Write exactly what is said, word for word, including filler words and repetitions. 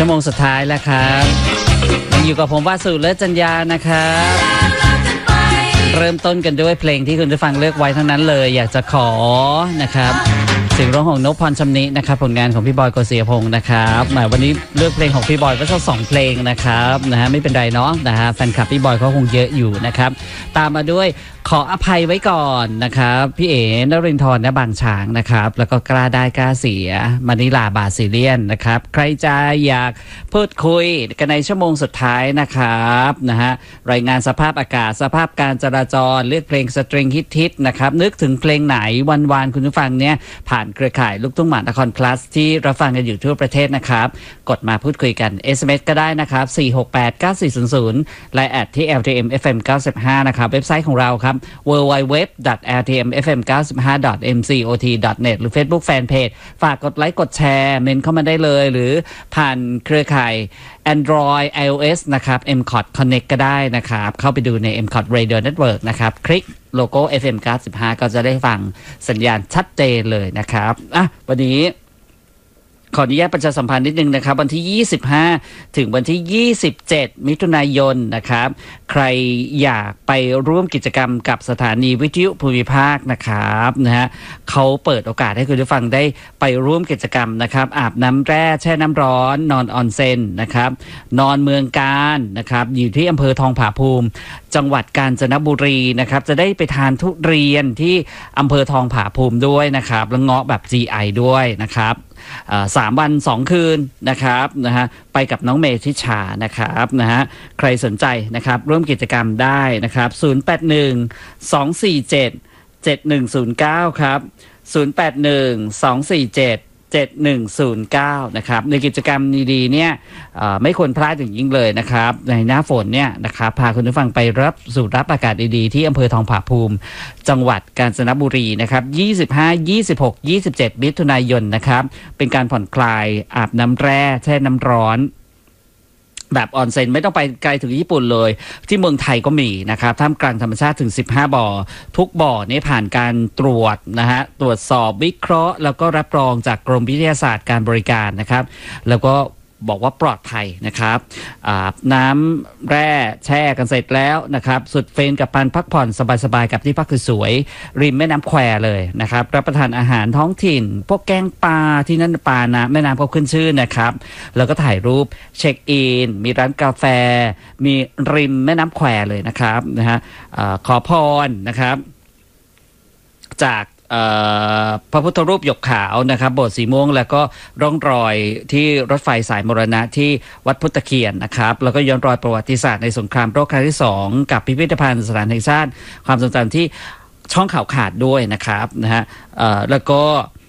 ชั่วโมงสุดท้ายแล้วครับอยู่กับผมวาสุเลิศจัญญานะครับเริ่มต้นกันด้วยเพลงที่คุณผู้ฟังเลือกไว้ทั้งนั้นเลยอยากจะขอนะครับเสียงร้องของนพพรชำนินะครับผลงานของพี่บอยโกศิยพงศ์นะครับวันนี้เลือกเพลงของพี่บอยก็สักสองเพลงนะครับนะฮะไม่เป็นไรเนาะนะฮะแฟนคลับพี่บอยเขาคงเยอะอยู่นะครับตามมาด้วยขออภัยไว้ก่อนนะครับพี่เอ๋นรินทร์และบางช้างนะครับแล้วก็กล้าได้กล้าเสียมานิลาบาซิเลียนนะครับใครจะอยากพูดคุยกันในชั่วโมงสุดท้ายนะครับนะฮะรายงานสภาพอากาศสภาพการจราจรเลือกเพลงสตริงฮิตๆนะครับนึกถึงเพลงไหนวันๆคุณผู้ฟังเนี่ยผ่านเครือข่ายลูกทุ่งหมานคร plus ที่รับฟังกันอยู่ทั่วประเทศนะครับกดมาพูดคุยกัน เอส เอ็ม เอส ก็ได้นะครับสี่ หก แปด เก้า สี่ ศูนย์ ศูนย์และแอดที่ แอล ที เอ็ม เอฟ เอ็ม เก้าสิบห้านะครับเว็บไซต์ของเราครับ ดับเบิลยู ดับเบิลยู ดับเบิลยู ดอท แอล ที เอ็ม เอฟ เอ็ม เก้าสิบห้า ดอท เอ็ม ซี โอ ที ดอท เน็ต หรือ Facebook Fanpage ฝากกดไลค์กดแชร์เมนเข้ามาได้เลยหรือผ่านเครือข่าย Android ไอ โอ เอส นะครับ เอ็ม คอท Connect ก็ได้นะครับเข้าไปดูใน เอ็ม คอท Radio Network นะครับคลิกโลโก้ เอฟ เอ็ม เก้าสิบห้า ก็จะได้ฟังสัญญาณชัดเจนเลยนะครับอ่ะวันนี้ขออนุญาตประชาสัมพันธ์นิดนึงนะครับวันที่ยี่สิบห้าถึงวันที่ยี่สิบเจ็ดมิถุนายนนะครับใครอยากไปร่วมกิจกรรมกับสถานีวิทยุภูมิภาคนะครับนะฮะเขาเปิดโอกาสให้คุณผู้ฟังได้ไปร่วมกิจกรรมนะครับอาบน้ำแร่แช่น้ำร้อนนอนออนเซ็นนะครับนอนเมืองการนะครับอยู่ที่อำเภอทองผาภูมิจังหวัดกาญจนบุรีนะครับจะได้ไปทานทุเรียนที่อำเภอทองผาภูมิด้วยนะครับแล้วเงาะแบบ จี ไอ ด้วยนะครับสามวันสองคืนนะครับนะฮะไปกับน้องเมธิชานะครับนะฮะใครสนใจนะครับร่วมกิจกรรมได้นะครับศูนย์ แปด หนึ่ง สอง สี่ เจ็ด เจ็ด หนึ่ง ศูนย์ เก้าครับศูนย์ แปด หนึ่ง สอง สี่ เจ็ด เจ็ด หนึ่ง ศูนย์ เก้านะครับในกิจกรรมดีๆเนี่ยไม่ควรพลาดอย่างยิ่งเลยนะครับในหน้าฝนเนี่ยนะครับพาคุณผู้ฟังไปรับสูดรับอากาศดีๆที่อำเภอทองผาภูมิจังหวัดกาญจนบุรีนะครับยี่สิบห้า ยี่สิบหก ยี่สิบเจ็ดมิถุนายนนะครับเป็นการผ่อนคลายอาบน้ำแร่แช่น้ำร้อนแบบออนเซ็นไม่ต้องไปไกลถึงญี่ปุ่นเลยที่เมืองไทยก็มีนะครับท่ามกลางธรรมชาติถึงสิบห้าบ่อทุกบ่อนี้ผ่านการตรวจนะฮะตรวจสอบวิเคราะห์แล้วก็รับรองจากกรมวิทยาศาสตร์การบริการนะครับแล้วก็บอกว่าปลอดภัยนะครับอาบน้ำแร่แช่กันเสร็จแล้วนะครับสุดเฟนกับการพักผ่อนสบายๆกับที่พักสวยๆริมแม่น้ำแควเลยนะครับรับประทานอาหารท้องถิ่นพวกแกงปลาที่นั่นปลานะแม่น้ำก็ขึ้นชื่อนะครับแล้วก็ถ่ายรูปเช็คอินมีร้านกาแฟมีริมแม่น้ำแควเลยนะครับนะฮะขอพรนะครับจากพระพุทธรูปหยกขาวนะครับโบสถ์สีม่วงแล้วก็ร่องรอยที่รถไฟสายมรณะที่วัดพุทธเคียนนะครับแล้วก็ย้อนรอยประวัติศาสตร์ในสงครามโลกครั้งที่สองกับพิพิธภัณฑ์สถานแห่งชาติความทรงจำที่ช่องเขาขาดด้วยนะครับนะฮะแล้วก็